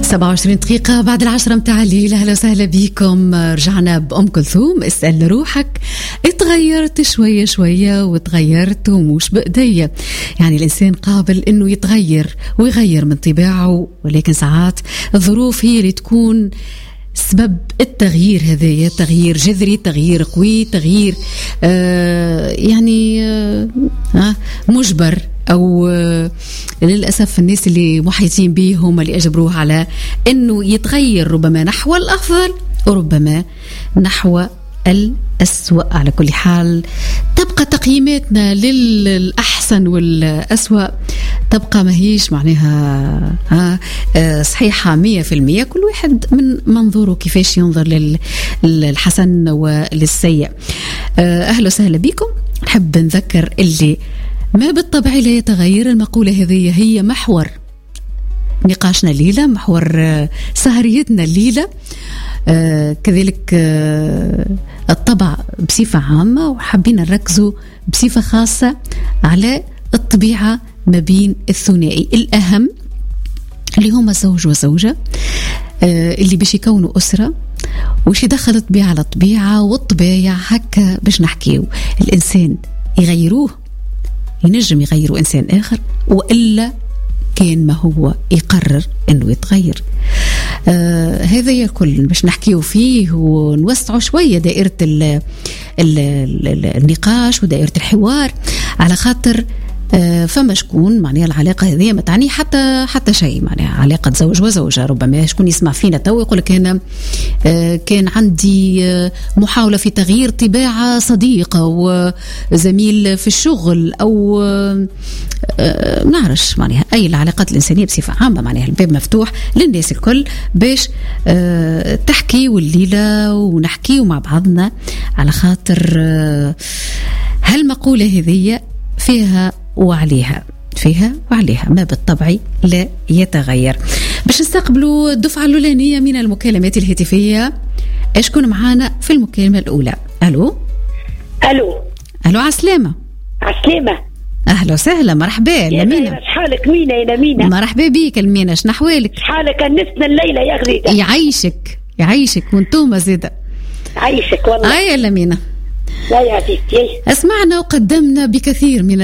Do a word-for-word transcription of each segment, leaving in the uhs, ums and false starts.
سبعة وعشرين دقيقة بعد العشرة متاع الليل. أهلا وسهلا بيكم. رجعنا بأم كلثوم. اسأل روحك اتغيرت شوية شوية وتغيرت ومش بإيديا. يعني الإنسان قابل إنه يتغير ويغير من طباعه، ولكن ساعات الظروف هي اللي تكون سبب التغيير. هذا تغيير جذري، تغيير قوي، تغيير آه يعني آه مجبر، أو للأسف الناس اللي محيطين به هم اللي أجبروه على أنه يتغير، ربما نحو الأفضل وربما نحو الأسوأ. على كل حال تبقى تقييماتنا للأحسن والأسوأ تبقى ما هيش معناها صحيحة مية في المية. كل واحد من منظوره كيفاش ينظر للحسن وللسيء. أهلا وسهلا بكم. نحب نذكر اللي ما بالطبع لا يتغير. المقولة هذه هي محور نقاشنا الليلة، محور سهريتنا الليلة. آه كذلك آه الطبع بصفة عامة، وحابين نركزوا بصفة خاصة على الطبيعة ما بين الثنائي الأهم اللي هما زوج وزوجة، آه اللي باش يكونوا أسرة، وش يدخل طبيعة على طبيعة والطبيعة هكا باش نحكيو. الإنسان يغيروه، ينجم يغيروا إنسان آخر، وإلا كان ما هو يقرر إنه يتغير. آه هذا يكل باش نحكيه فيه ونوسعوا شوية دائرة ال ال ال النقاش ودائرة الحوار، على خاطر آه فما شكون معناها العلاقة هذه ما تعني حتى حتى شيء، معناها علاقة زوج وزوجة. ربما شكون يسمع فينا تو يقول لك أنا آه كان عندي آه محاولة في تغيير طباعة صديقة وزميل في الشغل، أو آه آه نعرفش معناها أي العلاقات الإنسانية بصفة عامة. معناها الباب مفتوح للناس الكل باش آه تحكي والليلة ونحكي مع بعضنا، على خاطر آه هالمقولة هذه فيها وعليها، فيها وعليها، ما بالطبع لا يتغير. باش نستقبلوا الدفعة الأولانية من المكالمات الهاتفية. اشكون معانا في المكالمة الأولى؟ ألو ألو ألو عسلامة. عسلامة. أهلا وسهلا. مرحبا لمينا. شحالك مينا يا مينا؟ مرحبا بيك المينا. شنحوالك؟ شحالك أنسنا الليلة يا غريدة؟ يعيشك يعيشك وانتوما زيادة. عيشك والله. أي لمينا. لا يا عزيزتي. اسمعنا وقدمنا بكثير من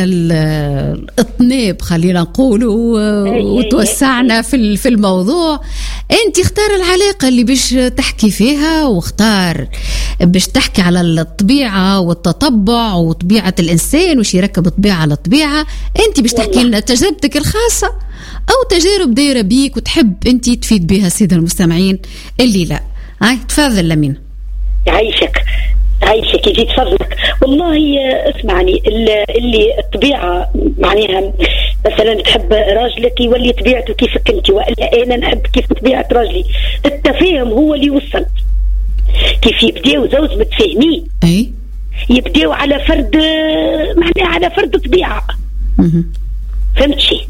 الاطناب خلينا نقول، وتوسعنا في في الموضوع. انت اختار العلاقة اللي باش تحكي فيها، واختار باش تحكي على الطبيعة والتطبع وطبيعة الإنسان وش يركب طبيعة على الطبيعة. انت باش تحكي لنا تجربتك الخاصة أو تجارب دايرة بيك وتحب انت تفيد بها السادة المستمعين اللي لا. هاي تفضل لمين. يعيشك عايشك يجي تفضلك. والله اسمعني، اللي الطبيعة معناها مثلا تحب راجلك يولي طبيعته كيفك انت، وإلا انا نحب كيف طبيعة راجلي. التفاهم هو اللي يوصل. كيف يبداو زوج متفاهمين، اي يبداو على فرد معناها على فرد طبيعة. فهمت شي؟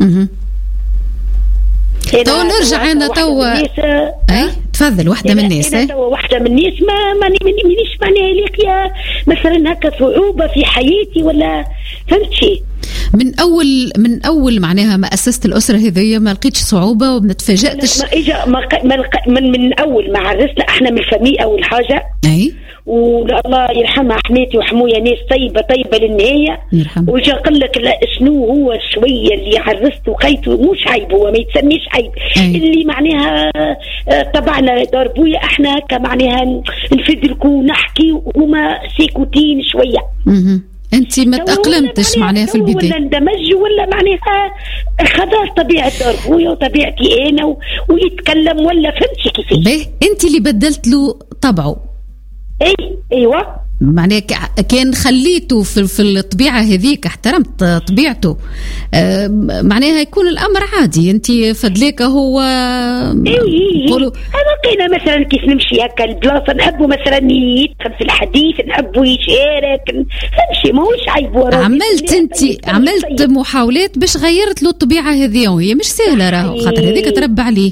تو نرجع أنا تو أي تفضل. واحدة من الناس أنا تو واحدة من الناس ما ماني مانيش معناها ليك يا مثلا هكا صعوبة في حياتي ولا فهمت شيء. من أول من أول معناها ما أسست الأسرة هذه ما لقيتش صعوبة وما تفاجأتش؟ ما إجا ما من من أول ما عرسنا إحنا من الفمي أول حاجة. أي والله يرحمها حماتي وحمويا ناس طيبة طيبة للنهاية. وجا قال لك لا شنو هو شوية اللي عرست وقيته مش عيب، هو ما يتسميش عيب. أي. اللي معناها طبعنا دار بويا احنا كمعناها نفدلكو ونحكي وهما سيكوتين شوية. اها انت ما تأقلمتش معناها في البداية ولا اندمج ولا معناها خذا طبيعة دار بويا وطبيعتي انا و... ويتكلم ولا فهمتي كيفاش. باهي انت اللي بدلت له طبعه. اي ايوه معناه كان خليته في, في الطبيعة هذيك، احترمت طبيعته، آه معناها يكون الأمر عادي. انت فدليك هو اي قولوا انا قينا مثلا كيف نمشي هكا البلاصة نحبه مثلا يدخل في الحديث، نحبه يشارك نمشي، ما هوش عيب. عملت انت عملت محاولات باش غيرت له الطبيعة هذه، وهي مش سهلة راهو، خاطر هذيك تربى عليه.